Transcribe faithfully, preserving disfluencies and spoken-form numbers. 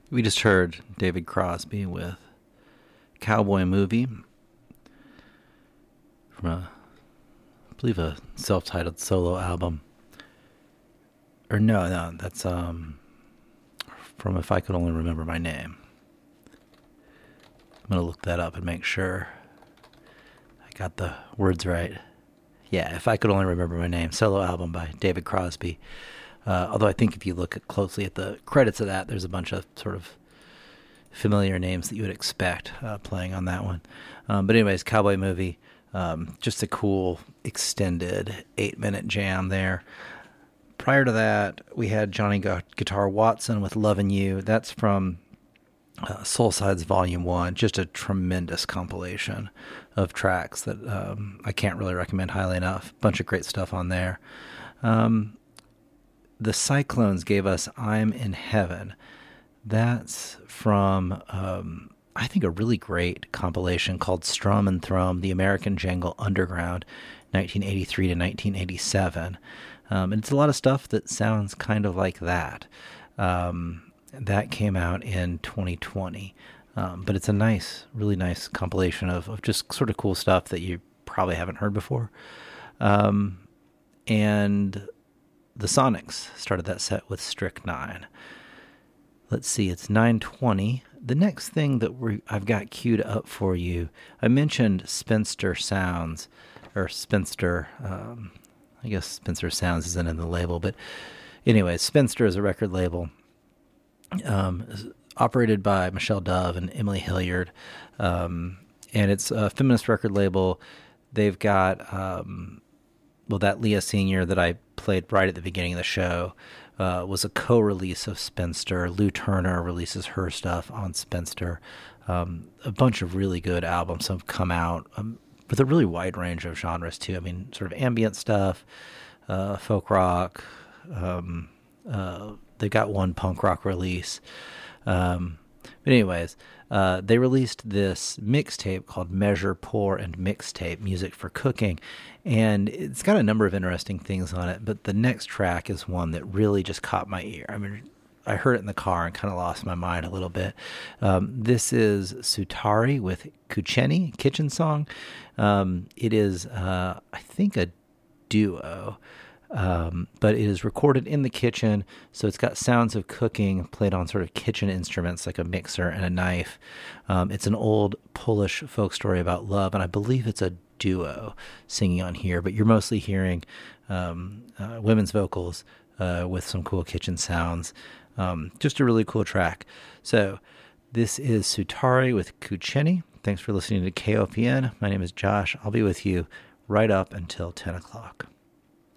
We just heard David Crosby with Cowboy Movie from a, I believe, a self-titled solo album. Or no, no, that's um from If I Could Only Remember My Name. I'm going to look that up and make sure I got the words right. Yeah, If I Could Only Remember My Name, solo album by David Crosby. Uh, although I think if you look at closely at the credits of that, there's a bunch of sort of familiar names that you would expect uh, playing on that one. Um, but anyways, Cowboy Movie, um, just a cool extended eight-minute jam there. Prior to that, we had Johnny Guitar Watson with Lovin' You. That's from uh, Soul Sides Volume one, just a tremendous compilation of tracks that um, I can't really recommend highly enough. Bunch of great stuff on there. Um, The Cyclones gave us I'm in Heaven. That's from, um, I think, a really great compilation called Strum and Thrum, The American Jangle Underground, nineteen eighty-three to nineteen eighty-seven. Um, and it's a lot of stuff that sounds kind of like that. Um, that came out in twenty twenty. Um, but it's a nice, really nice compilation of, of just sort of cool stuff that you probably haven't heard before. Um, and... The Sonics started that set with Strychnine. Let's see, it's nine twenty. The next thing that we I've got queued up for you, I mentioned Spinster Sounds, or Spinster, um, I guess Spinster Sounds isn't in the label, but anyway, Spinster is a record label um, operated by Michelle Dove and Emily Hilliard, um, and it's a feminist record label. They've got... Um, Well, that Leah Senior that I played right at the beginning of the show uh, was a co-release of Spinster. Lou Turner releases her stuff on Spinster. Um, a bunch of really good albums have come out um, with a really wide range of genres, too. I mean, sort of ambient stuff, uh, folk rock. Um, uh, they got one punk rock release. Um, but anyways, uh, they released this mixtape called Measure, Pour, and Mixtape, Music for Cooking. And it's got a number of interesting things on it, but the next track is one that really just caught my ear. I mean, I heard it in the car and kind of lost my mind a little bit. Um, this is Sutari with Kucheni, Kitchen Song. Um, it is, uh, I think, a duo. Um, but it is recorded in the kitchen, so it's got sounds of cooking played on sort of kitchen instruments like a mixer and a knife. Um, it's an old Polish folk story about love, and I believe it's a duo singing on here, but you're mostly hearing um, uh, women's vocals uh, with some cool kitchen sounds. Um, just a really cool track. So this is Sutari with Kucheni. Thanks for listening to K O P N. My name is Josh. I'll be with you right up until ten o'clock.